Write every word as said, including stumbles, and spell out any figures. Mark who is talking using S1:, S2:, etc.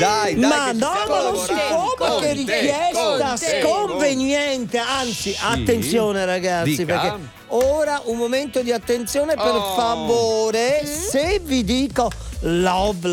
S1: Dai, dai,
S2: ma
S1: che ci
S2: no,
S1: stiamo
S2: ma non si
S1: lavorando.
S2: può, ma che
S1: Conte,
S2: richiesta
S1: Conte,
S2: sconveniente. Anzi, attenzione ragazzi,
S1: Dica.
S2: perché ora un momento di attenzione per
S1: Oh.
S2: favore. Se vi dico love